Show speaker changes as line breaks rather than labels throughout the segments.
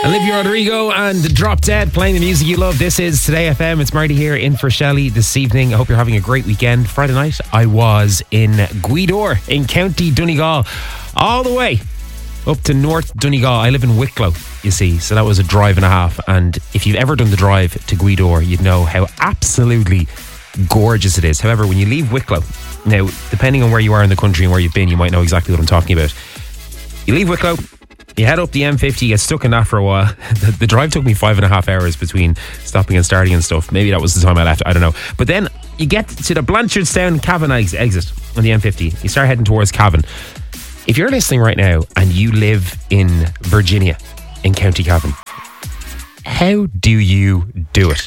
Olivia Rodrigo and Drop Dead playing the music you love. This is Today FM. It's Marty here in for Shelley this evening. I hope you're having a great weekend. Friday night, I was in Gweedore in County Donegal, all the way up to North Donegal. I live in Wicklow, you see, so that was a drive and a half. And if you've ever done the drive to Gweedore, you'd know how absolutely gorgeous it is. However, when you leave Wicklow, now, depending on where you are in the country and where you've been, you might know exactly what I'm talking about. You leave Wicklow, you head up the M50, you get stuck in that for a while. The drive took me 5.5 hours between stopping and starting and stuff. Maybe that was the time I left, I don't know. But then you get to the Blanchardstown Cavan exit on the M50. You start heading towards Cavan. If you're listening right now and you live in Virginia, in County Cavan, how do you do it?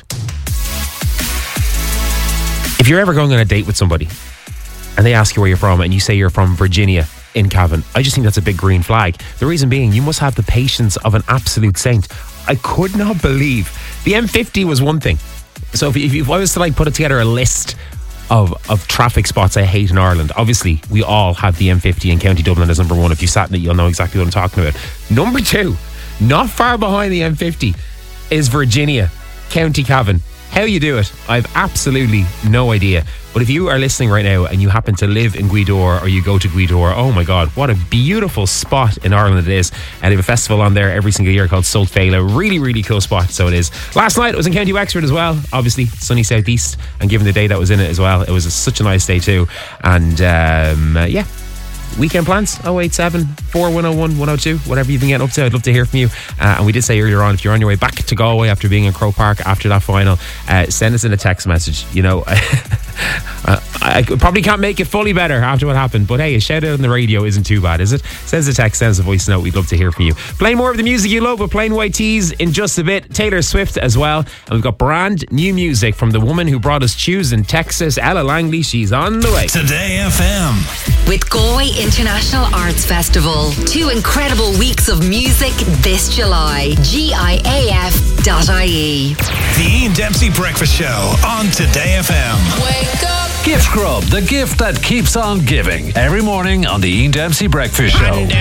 If you're ever going on a date with somebody and they ask you where you're from and you say you're from Virginia in Cavan, I just think that's a big green flag. The reason being, you must have the patience of an absolute saint. I could not believe the M50 was one thing. So if I was to put together a list of traffic spots I hate in Ireland, obviously we all have the M50 in County Dublin as number one. If you sat in it, you'll know exactly what I'm talking about. Number two, not far behind the M50, is Virginia, County Cavan. How you do it, I've absolutely no idea. But if you are listening right now and you happen to live in Gweedore or you go to Gweedore, oh my God, what a beautiful spot in Ireland it is. And they have a festival on there every single year called Sult Féile. Really, really cool spot, so it is. Last night it was in County Wexford as well, obviously sunny southeast, and given the day that was in it as well, it was such a nice day too. And yeah, weekend plans 087 4101 102, whatever you've been getting up to, I'd love to hear from you. And we did say earlier on, if you're on your way back to Galway after being in Croke Park after that final, send us in a text message. You know, I probably can't make it fully better after what happened, but hey, a shout out on the radio isn't too bad, is it? Send us a text, send us a voice note, we'd love to hear from you. Playing more of the music you love with Plain White Tees in just a bit. Taylor Swift as well, and we've got brand new music from the woman who brought us Choose in Texas, Ella Langley. She's on the way.
Today FM.
With Galway International Arts Festival, 2 incredible weeks of music this July. GIAF.ie.
The Ian Dempsey Breakfast Show on Today FM.
Wake up.
Gift Grub, the gift that keeps on giving. Every morning on the Ian Dempsey Breakfast Show.